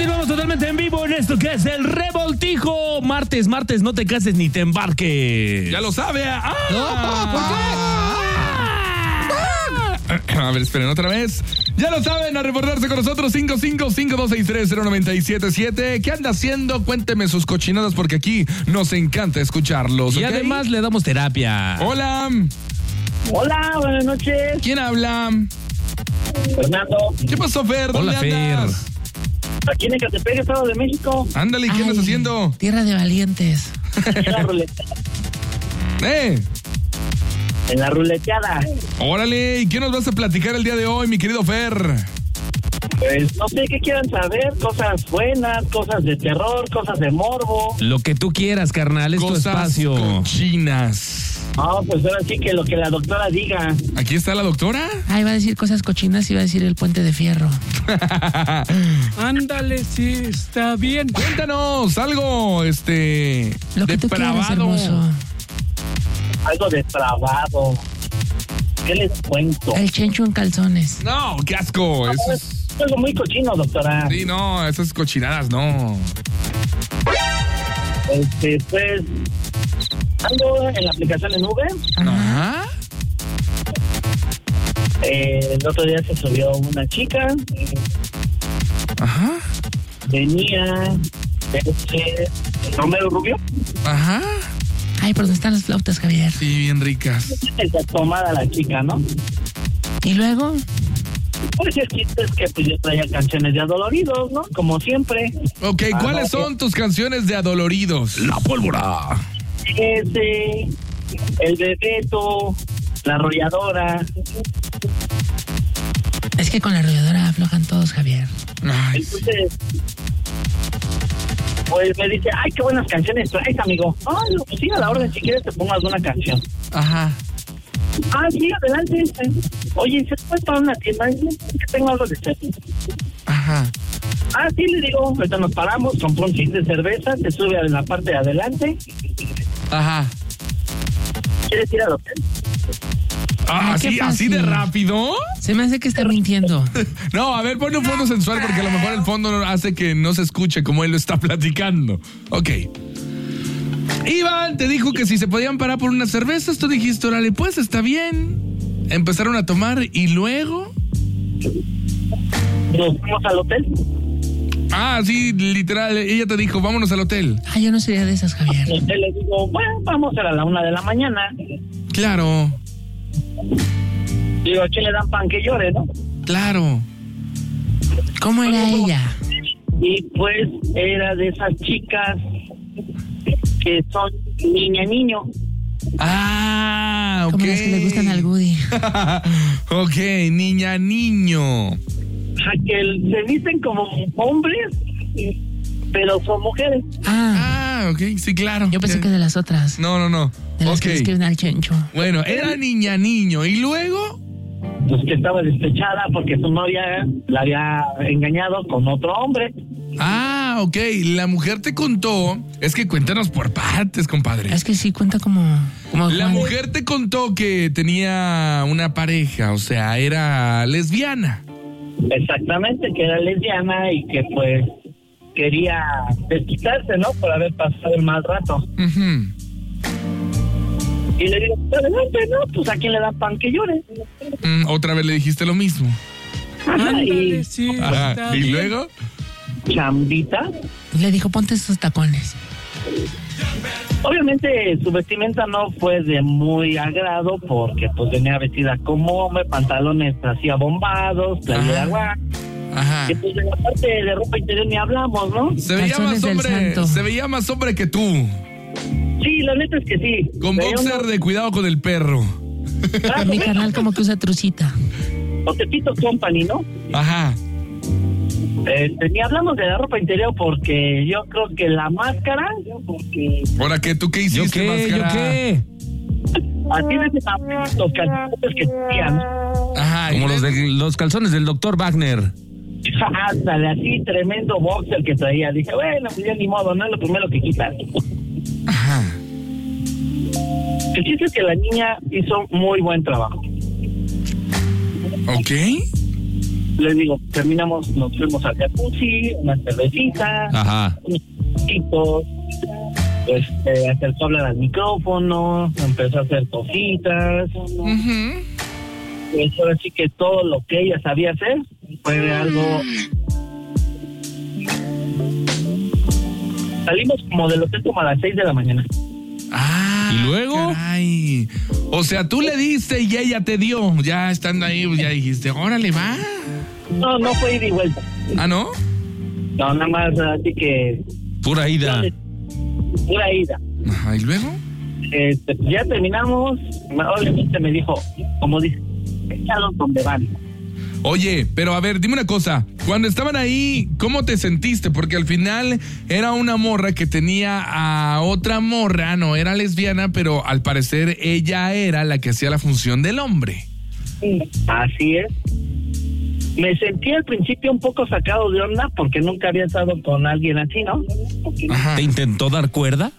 Continuamos totalmente en vivo en esto que es el Revoltijo. Martes, no te cases ni te embarques. Ya lo sabe. A ver, esperen otra vez. Ya lo saben, a reportarse con nosotros 5552630977. ¿Qué anda haciendo? Cuénteme sus cochinadas porque aquí nos encanta escucharlos. Y ¿okay? además le damos terapia. Hola. Hola, buenas noches. ¿Quién habla? Fernando. ¿Qué pasó, Fer? ¿Dónde Hola, Fer. andas? Aquí en Ecatepec, Estado de México. Ándale, ¿qué andas haciendo? Tierra de valientes. En la ruleteada. En la ruleteada. Órale, ¿y qué nos vas a platicar el día de hoy, mi querido Fer? Pues no sé qué quieran saber. Cosas buenas, cosas de terror, cosas de morbo. Lo que tú quieras, carnal, es tu Cosas espacio. cochinas. No, pues ahora sí que lo que la doctora diga. ¿Aquí está la doctora? Iba a decir cosas cochinas y iba a decir el puente de fierro. Ándale, sí, está bien. Cuéntanos algo, Lo que tú quieras, hermoso. Algo depravado. ¿Qué les cuento? El chencho en calzones. No, qué asco. Eso es... Es algo muy cochino, doctora. Sí, no, esas cochinadas, no. Pues ando en la aplicación en Uber. Ajá. El otro día se subió una chica. Ajá. Venía Romero Rubio. Ajá. Ay, ¿por dónde están las flautas, Javier? Sí, bien ricas. Está tomada la chica, ¿no? ¿Y luego? Pues el chiste es que pues yo traía canciones de Adoloridos, ¿no? Como siempre. Ok, ¿cuáles son tus canciones de Adoloridos? La pólvora. El Bebeto, la Arrolladora. Es que con la arrolladora aflojan todos, Javier. Ay, Entonces, pues me dice, ay, qué buenas canciones traes, amigo. Ay, pues sí, a la orden, si quieres te pongo alguna canción. ajá. Ah, sí, adelante. Oye, ¿se puede para una tienda? Es que tengo algo de sed. Ajá. Ah, sí, le digo, ahorita nos paramos, compró un chiste de cerveza, te sube a la parte de adelante. Ajá. ¿Quieres ir al hotel? Ah, Ay, qué así de fácil. rápido. Se me hace que está mintiendo. No, a ver, ponle un fondo sensual porque a lo mejor el fondo hace que no se escuche como él lo está platicando. Ok. Iván te dijo que si se podían parar por unas cervezas, tú dijiste, órale, pues está bien. Empezaron a tomar y luego... Nos fuimos al hotel. Ah, sí, literal, ella te dijo, vámonos al hotel. Ay, yo no sería de esas, Javier. Al hotel le digo, bueno, vamos a la 1 de la mañana. Claro, Digo, ¿a quién le dan pan que llore, no? claro. ¿Cómo era ella? Y pues era de esas chicas que son niño. Ah, ok. Como las que le gustan al Woody. Ok, niño. A que se dicen como hombres, pero son mujeres. Ah, Ah, ok, sí, claro. yo pensé que de las otras. No. De las Ok. que le escriben al chencho. Bueno, era niño. ¿Y luego? Pues que estaba despechada porque su novia la había engañado con otro hombre. Ah, ok. La mujer te contó. Es que cuéntanos por partes, compadre. Es que sí cuenta como La Juan. mujer te contó que tenía una pareja, o sea, era lesbiana. Exactamente, que era lesbiana y que pues quería desquitarse, ¿no? Por haber pasado el mal rato. Ujú. Y le digo, adelante, ¿no? Pues a quién le dan pan que llore. Otra vez le dijiste lo mismo. Ajá, y Ándale, sí, Ajá. está ¿Y bien. luego? chambita. Y le dijo, ponte esos tacones. Obviamente su vestimenta no fue de muy agrado porque pues venía vestida como hombre, pantalones así abombados, playera guay. Ajá. Y pues de la parte de ropa interior ni hablamos, ¿no? Se veía Calzones más del hombre. santo. Se veía más hombre que tú. Sí, la neta es que sí. Con Veía boxer unos- de cuidado con el perro. Ah, Mi canal como que usa trucita. Potecito Company, ¿no? Ajá. Ni hablamos de la ropa interior porque yo creo que la máscara, porque Ahora, ¿tú qué ¿Yo hiciste, qué? ¿Yo máscara? qué? así de ese tamaño, los calzones que tenían. Ajá. Como los calzones del doctor Wagner. Ándale, así tremendo boxer que traía. Dije, bueno, pues ya ni modo, no es lo primero que quitar. Ajá. El chiste es que la niña hizo muy buen trabajo. Ok. Les digo, terminamos, nos fuimos al jacuzzi, una cervecita, Ajá. unos chiquitos, pues acercó a hablar al micrófono, empezó a hacer cositas. Pues ahora sí que todo lo que ella sabía hacer fue algo. Salimos como del hotel como a las 6 de la mañana. Ah, ¿y luego? Caray. O sea, tú le diste y ella te dio. Ya estando ahí, ya dijiste, órale, va. No fue ida y vuelta. ¿Ah, no? No, nada más así que Pura ida. pura ida. Ajá, ¿y luego? Ya terminamos. Obviamente me dijo, como dice, échalos donde van. Oye, pero a ver, dime una cosa. Cuando estaban ahí, ¿cómo te sentiste? Porque al final era una morra que tenía a otra morra, no era lesbiana, pero al parecer ella era la que hacía la función del hombre. Así es. Me sentí al principio un poco sacado de onda porque nunca había estado con alguien así, ¿no? Ajá. ¿Te intentó dar cuerda?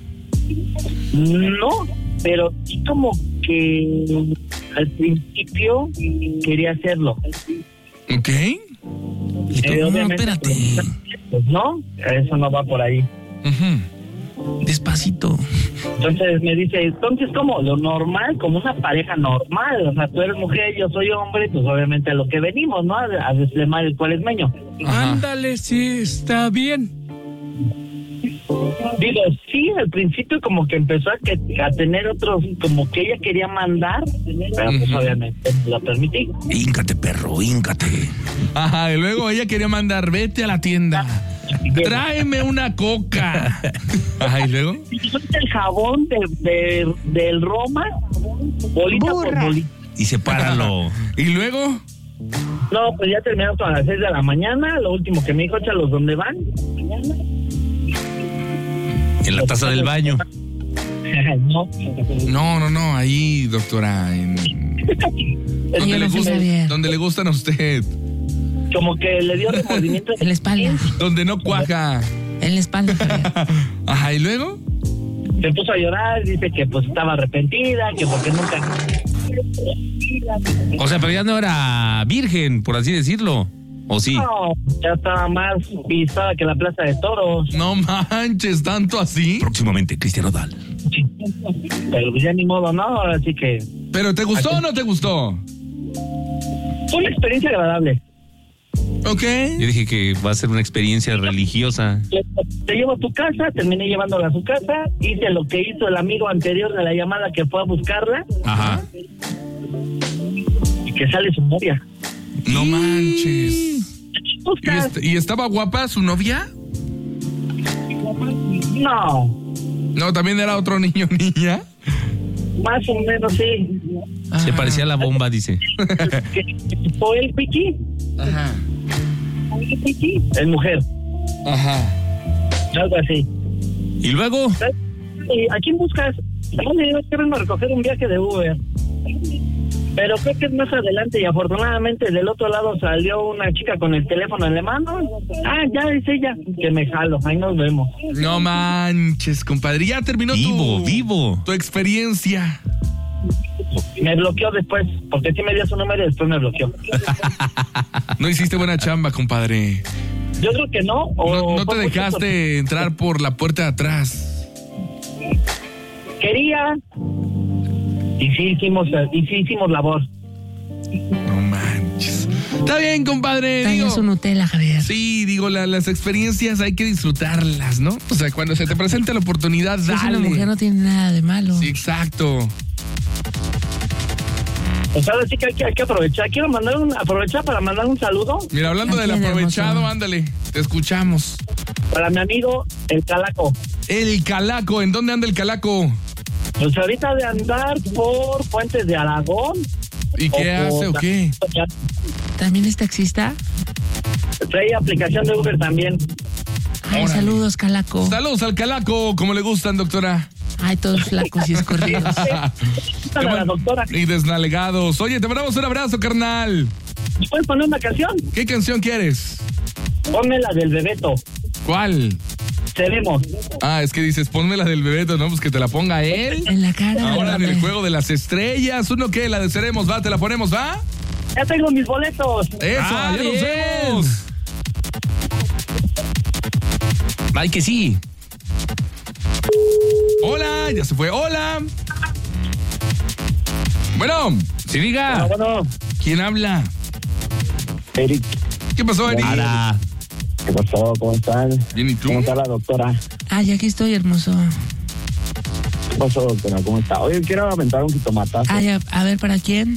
No, pero sí como que al principio quería hacerlo. ¿Ok? Y tú, no, Obviamente, espérate. pues no, eso no va por ahí. Ujú. Despacito. Entonces me dice, entonces como lo normal, como una pareja normal, o sea, tú eres mujer, yo soy hombre, pues obviamente a lo que venimos, ¿no? A deslemar el cuaresmeño. Ajá. Ándale, sí, está bien. Digo, sí, al principio como que empezó a tener otros, como que ella quería mandar, pero pues Ujú. obviamente lo permití. Híncate, perro, híncate. Ajá, y luego ella quería mandar, vete a la tienda, tráeme una coca. Ajá, y luego. El jabón del Roma, bolita por bolita. Y sepáralo. Y luego. No, pues ya terminamos a las 6 de la mañana, lo último que me dijo, échalos donde van. En la taza del baño. No. No, ahí, doctora, Oye, no fuiste bien. donde le gustan a usted, Como que le dio remordimiento. En la espalda. donde no cuaja. En la espalda, Javier. Ajá, y luego. Se puso a llorar, dice que pues estaba arrepentida, que porque nunca. O sea, pero ya no era virgen, por así decirlo. ¿O sí? No, ya estaba más pisada que la plaza de toros. No manches, tanto así. Próximamente, Cristian Odal. Pero pues ya ni modo, ¿no? Así que ¿Pero te gustó o no te gustó? fue una experiencia agradable. Ok. Yo dije que va a ser una experiencia religiosa. Te llevo a tu casa, terminé llevándola a su casa, hice lo que hizo el amigo anterior de la llamada que fue a buscarla Ajá. y que sale su novia. No manches. Buscas. ¿Y estaba guapa su novia? No, No, también era otro niño, niña. más o menos sí. Se parecía a la bomba, dice. Que fue el piqui, Ajá. es mujer, Ajá. algo así. Y luego, ¿Y a quién buscas? ¿Dónde ibas a recoger un viaje de Uber? Pero creo que es más adelante y afortunadamente del otro lado salió una chica con el teléfono en la mano. Ah, ya es ella. Que me jalo, ahí nos vemos. No manches, compadre. Ya terminó vivo. tu experiencia. Me bloqueó después, porque sí me dio su número y después me bloqueó. No hiciste buena chamba, compadre. Yo creo que no. O No te fue mucho dejaste entrar por la puerta de atrás. por- Quería. Y sí hicimos labor. No manches. Está bien, compadre. Traía su Nutella, Javier. Sí, digo, las experiencias hay que disfrutarlas, ¿no? O sea, cuando se te presenta la oportunidad, Si es dale. una mujer, no tiene nada de malo. Sí, exacto. Pues ahora sí que hay que aprovechar. Quiero aprovechar para mandar un saludo Mira, hablando ¿A del quién, aprovechado, hermoso? ándale, te escuchamos. para mi amigo el Calaco. El Calaco, ¿en dónde anda el Calaco? Pues ahorita de andar por Puentes de Aragón. ¿Y qué hace o qué? ¿También es taxista? Trae aplicación de Uber también. Ay, Órale. saludos, Calaco. Saludos al Calaco, como le gustan, doctora. Ay, todos flacos y escorridos. A la doctora. Y desnalegados. Oye, te mandamos un abrazo, carnal. ¿Me puedes poner una canción? ¿Qué canción quieres? Ponme la del Bebeto. ¿Cuál? Seremos. Ah, es que dices, ponme la del Bebeto, ¿no? Pues que te la ponga él. En la cara. Ahora en el hombre. juego de las estrellas. ¿Uno qué? La de Seremos, va, te la ponemos, ¿va? Ya tengo mis boletos. Eso, Ah, ya nos bien. vemos. Ay, que sí. Hola, ya se fue. Hola. Bueno, Sí, diga. Bueno, ¿quién habla? Eric, ¿Qué pasó, Eric? Ara. ¿qué pasó? ¿Cómo están? Bien, ¿y tú? ¿Cómo está la doctora? Ay, aquí estoy, hermoso. ¿Qué pasó, doctora? ¿Cómo está? Oye, quiero aventar un jitomatazo Ay, a ver, ¿para quién?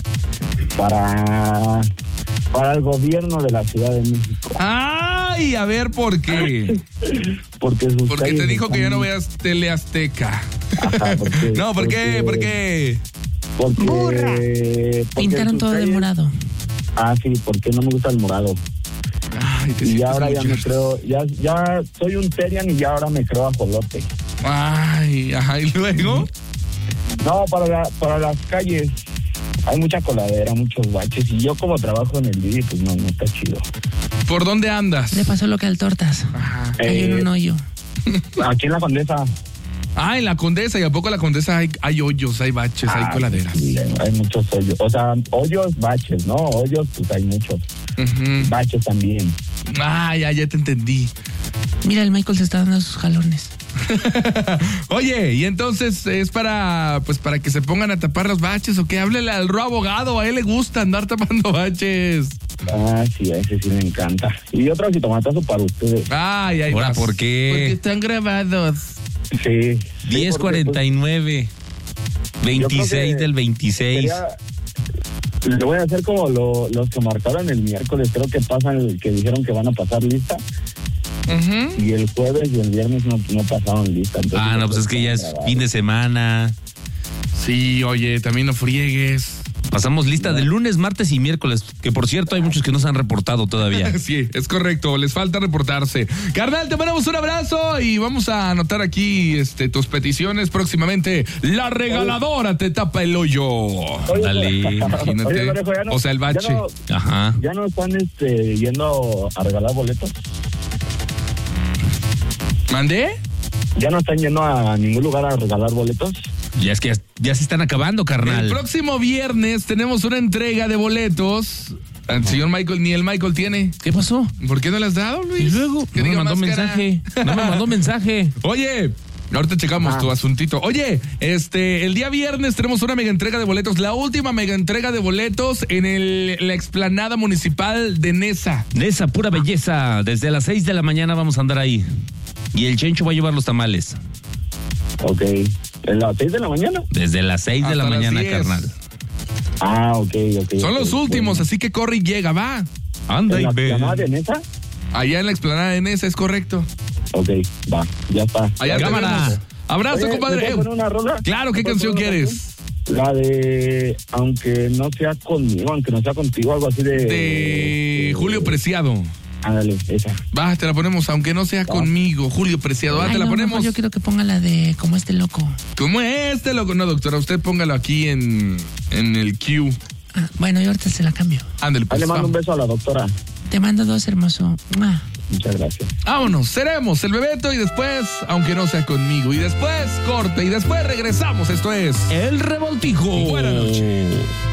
para el gobierno de la Ciudad de México. Ay, a ver, ¿por qué? Porque Porque te dijo que ya no veas Tele Azteca. Ajá, porque, No, ¿por qué? ¿Por qué? Porque, ¡Burra! porque Pintaron sus todo de calles- morado. Ah, sí, porque no me gusta el morado. Ay, te Y sientes ahora ya mucho. me creo, ya soy un Terian y ya ahora me creo ajolote. Ay, ajá, ¿y luego? No, para las calles hay mucha coladera, muchos baches y yo como trabajo en el Didi, pues no está chido. ¿Por dónde andas? Le pasó lo que al tortas. Ajá. Hay en un hoyo. Aquí en la Condesa. Ah, en la Condesa, ¿y a poco en la Condesa hay hoyos, hay baches, hay coladeras? Sí, hay muchos hoyos. O sea, hoyos, baches, ¿no? Hoyos, pues hay muchos. Ujú. Baches también. Ah, ya te entendí. Mira, el Michael se está dando sus jalones. Oye, y entonces es para que se pongan a tapar los baches o qué, háblele al abogado, a él le gusta andar tapando baches. Ah, sí, a ese sí me encanta. Y otro jitomatazo para ustedes. Ay, ay, Ahora, ¿por qué? Porque están grabados. Sí. 10:49. 26 del 26. Le voy a hacer como los que marcaron el miércoles, creo que pasan, que dijeron que van a pasar lista. Ujú. Y el jueves y el viernes no pasaron lista. Entonces, Ah, no, pues es que ya es fin de semana. Sí, oye, también no friegues. Pasamos lista de lunes, martes y miércoles, que por cierto hay muchos que no se han reportado todavía. Sí, es correcto, les falta reportarse. Carnal, te mandamos un abrazo y vamos a anotar aquí tus peticiones próximamente. La regaladora te tapa el hoyo. Oye, Dale, imagínate. Oye, Parejo, ya O sea, el bache. Ajá. Ya no están yendo a regalar boletos. ¿Mandé? Ya no están yendo a ningún lugar a regalar boletos. Ya es que ya se están acabando, El carnal. próximo viernes tenemos una entrega de boletos. El señor Michael, ni el Michael tiene. ¿Qué pasó? ¿Por qué no le has dado, Luis? Y luego, Que no me diga mandó máscara. mensaje. No me mandó mensaje. Oye, ahorita checamos tu asuntito. Oye, el día viernes tenemos una mega entrega de boletos, la última mega entrega de boletos en la explanada municipal de Nesa. De esa pura belleza, desde las 6 de la mañana vamos a andar ahí. Y el Chencho va a llevar los tamales. Ok. ¿En las 6 de la mañana? Desde las 6 de Hasta la las mañana, 10. carnal. Ah, ok. Son los ok, últimos, bueno. así que corre y llega, va. Anda ¿En y la ve. llamada de Nesa? Allá en la explanada de Nesa, es correcto. Ok, va, ya está. Allá te Cámara. vemos. Abrazo, Oye, ¿me compadre. puedo poner una rola? Claro, ¿qué ¿Me puedo canción poner una quieres? canción? La de Aunque no sea conmigo, aunque no sea contigo, algo así De Julio Preciado. Ándale, esa. Va, te la ponemos, aunque no sea conmigo. Julio Preciado, va, Ay, te la no, ponemos. mejor yo quiero que ponga la de Como este loco. ¿Cómo es loco? No, doctora, usted póngalo aquí en el queue. Ah, bueno, yo ahorita se la cambio. Ándale, Ahí pues, le mando un vamos. beso a la doctora. Te mando 2, hermoso. ¡Mua! Muchas gracias. Vámonos, seremos el Bebeto y después, aunque no sea conmigo, y después corte y después regresamos. Esto es El Revoltijo. Buenas noches.